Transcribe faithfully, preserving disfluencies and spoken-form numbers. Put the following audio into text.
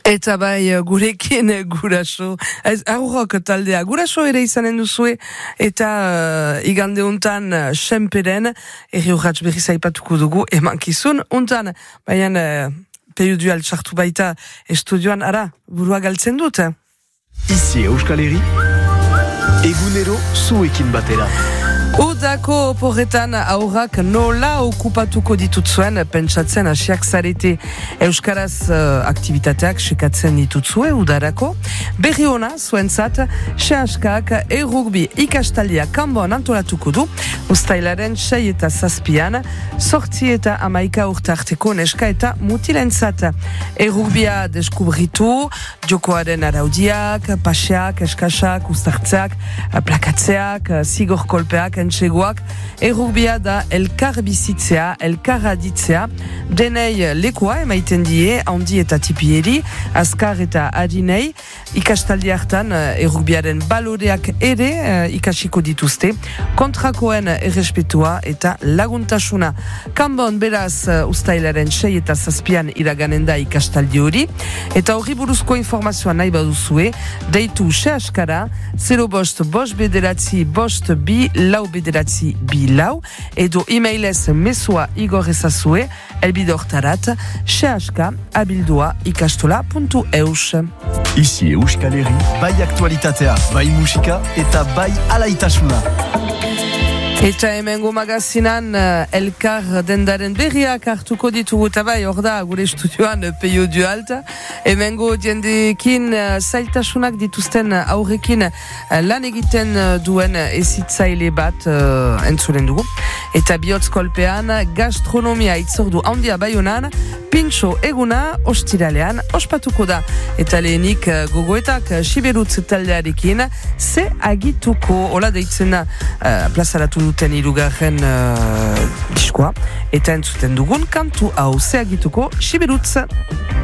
Eta bai, gurekin guraso, ez, aurrok taldea, guraso ere izanen duzue, eta uh, igande untan uh, senperen, erri urratz berriz aipatuko dugu, emankizun, untan, baina uh, peiudual txartu baita estudioan, ara, burua galtzen dut. Ici Euskal Herri, egunero zuekin batera. Udako porretan aurrak nola okupatuko ditutzuen pentsatzen hasiak zarete. Euskaraz uh, aktivitateak sekatzen ditutzue udarako. Berri ona zuentzat, sehaskak errugbi ikastaldia kanboan antolatuko du, uztailaren sei eta zazpian, sortzi eta amaika urtarteko neska eta mutilentzat. Errugbia deskubritu, jokoaren araudiak, paseak, eskasak, uztartzeak, plakatzeak, zigor kolpeak, entsegoak, errugbia da elkar bizitzea, elkar aditzea, denei lekua emaiten die, handi eta tipieri, azkar eta adinei, ikastaldi hartan errugbiaren baloreak ere ikasiko dituzte, kontrakoen errespetua eta laguntasuna. Kanbon beraz uztailaren sei eta zazpian iraganen da ikastaldi hori, eta horri buruzko informazioa nahi baduzue, deitu sehaskara, zero bost, bost bederatzi, bost bi, lau bederatzi bi lau, edo e-mailez mesua igor ezazue, elbidortarat, sehaska, abildua, ikastola puntu eus. Ici Euskal Herri, bai aktualitatea, bai musika eta bai alaitasuna. Eta hemengo magazinan uh, elkar dendaren berriak hartuko ditugu, eta bai, hor da, gure estudioan uh, peio du alta. Hemengo diendekin uh, zailtasunak dituzten aurrekin uh, lan egiten uh, duen ezitzaile bat uh, entzulen dugu. Eta bihotz kolpean gastronomia itzordu handia baionan, pintxo eguna ostiralean ospatuko da. Eta lehenik uh, gogoetak uh, siberutz taldearekin ze agituko, hola deitzena uh, plazaratu duten irugarren uh, diskoa, eta entzuten dugun kantu hau ze agituko siberutz.